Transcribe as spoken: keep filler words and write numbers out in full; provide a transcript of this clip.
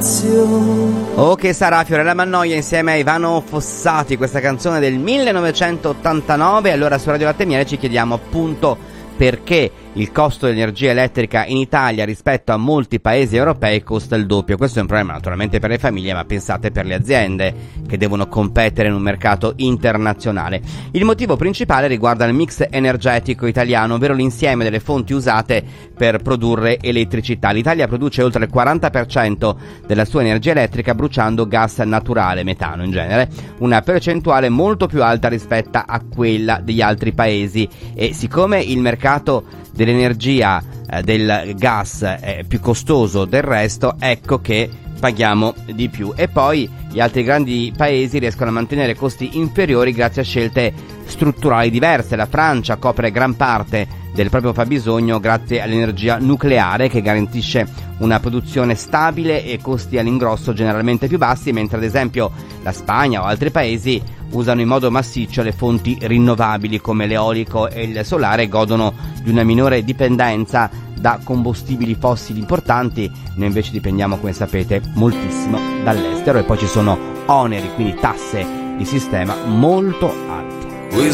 Oh, che sarà Fiorella Mannoia insieme a Ivano Fossati, questa canzone del millenovecentottantanove. Allora su Radio Latte e Miele ci chiediamo appunto perché il costo dell'energia elettrica in Italia rispetto a molti paesi europei costa il doppio. Questo è un problema naturalmente per le famiglie, ma pensate per le aziende che devono competere in un mercato internazionale. Il motivo principale riguarda il mix energetico italiano, ovvero l'insieme delle fonti usate per produrre elettricità. L'Italia produce oltre il quaranta per cento della sua energia elettrica bruciando gas naturale, metano in genere, una percentuale molto più alta rispetto a quella degli altri paesi, e siccome il mercato dell'energia eh, del gas è più costoso del resto, ecco che paghiamo di più. E poi gli altri grandi paesi riescono a mantenere costi inferiori grazie a scelte strutturali diverse. La Francia copre gran parte del proprio fabbisogno grazie all'energia nucleare, che garantisce una produzione stabile e costi all'ingrosso generalmente più bassi, mentre ad esempio la Spagna o altri paesi usano in modo massiccio le fonti rinnovabili come l'eolico e il solare e godono di una minore dipendenza da combustibili fossili importanti. Noi invece dipendiamo, come sapete, moltissimo dall'estero, e poi ci sono oneri, quindi tasse di sistema molto alti.